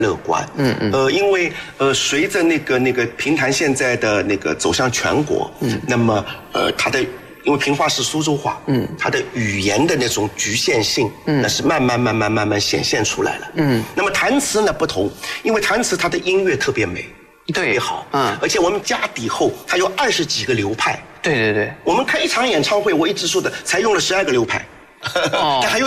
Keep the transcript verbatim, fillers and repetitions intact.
乐观。嗯嗯。呃，因为呃，随着那个那个评弹现在的那个走向全国，嗯，那么呃，它的因为评话是苏州话，嗯，它的语言的那种局限性，嗯，那是慢慢慢慢慢慢显现出来了。嗯。那么弹词呢不同，因为弹词它的音乐特别美，特别好，嗯，而且我们家底厚，它有二十几个流派。 对对对。 我们开一场演唱会，我一直说的，才用了十二个流派，哦，但还有。